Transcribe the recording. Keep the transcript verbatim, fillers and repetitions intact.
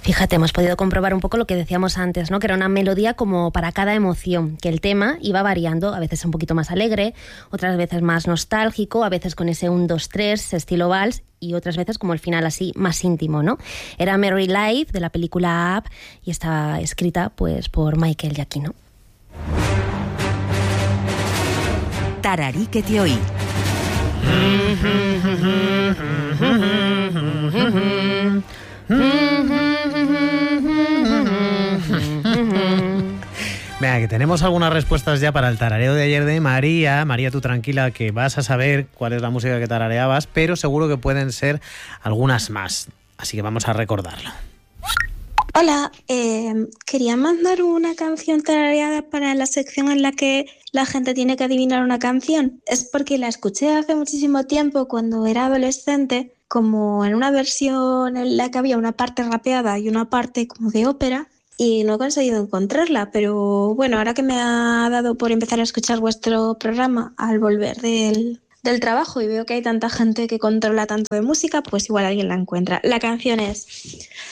Fíjate, hemos podido comprobar un poco lo que decíamos antes, ¿no? Que era una melodía como para cada emoción, que el tema iba variando, a veces un poquito más alegre, otras veces más nostálgico, a veces con ese uno, dos, tres, estilo vals, y otras veces como el final así, más íntimo, ¿no? Era Merry Life, de la película Up, y está escrita pues por Michael Giacchino. Tararí que te oí. Venga, que tenemos algunas respuestas ya para el tarareo de ayer de María. María, tú tranquila, que vas a saber cuál es la música que tarareabas, pero seguro que pueden ser algunas más. Así que vamos a recordarlo. Hola, eh, quería mandar una canción tarareada para la sección en la que la gente tiene que adivinar una canción. Es porque la escuché hace muchísimo tiempo cuando era adolescente, como en una versión en la que había una parte rapeada y una parte como de ópera, y no he conseguido encontrarla, pero bueno, ahora que me ha dado por empezar a escuchar vuestro programa al volver del, del trabajo y veo que hay tanta gente que controla tanto de música, pues igual alguien la encuentra. La canción es